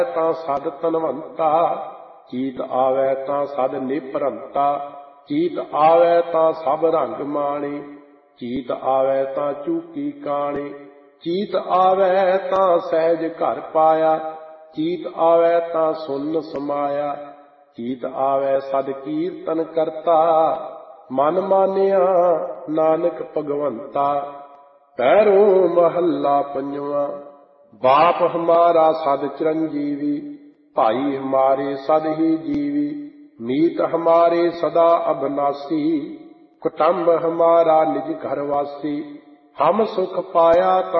ਤਾਂ ਸਦ ਧਨਵੰਤਾ, ਚੀਤ ਆਵੈ ਤਾਂ ਸਦ ਨਿਪਰੰਤਾ। ਚੀਤ ਆਵੈ ਤਾਂ ਸਭ ਰੰਗ ਮਾਣੇ, ਚੀਤ ਆਵੈ ਤਾਂ ਚੂਕੀ ਕਾਣੇ। ਚੀਤ ਆਵੈ ਤਾਂ ਸਹਿਜ ਘਰ ਪਾਇਆ, ਚੀਤ ਆਵੈ ਤਾਂ ਸੁਨ ਸਮਾਇਆ। ਚੀਤ ਆਵੈ ਸਦ ਕੀਰਤਨ ਕਰਤਾ, ਮਨ ਮਾਨਿਆ ਨਾਨਕ ਭਗਵੰਤਾ। ਪੈਰੋਂ ਮਹੱਲਾ ਪੰਜਵਾਂ। ਬਾਪ ਹਮਾਰਾ ਸਦ ਚਰੰਜੀਵੀ, ਭਾਈ ਹਮਾਰੇ ਸਦ ਹੀ ਜੀਵੀ। ਮੀਤ ਹਮਾਰੇ ਸਦਾ ਅਬਨਾਸੀ, ਕੁਟੰਬ ਹਮਾਰਾ ਨਿਜ ਘਰ ਵਾਸੀ। ਹਮ ਸੁਖ ਪਾਇਆ